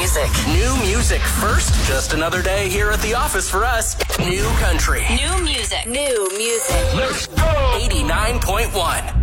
music. New music first. Just another day here at the office for us. New country. New music. New music. Let's go! 89.1.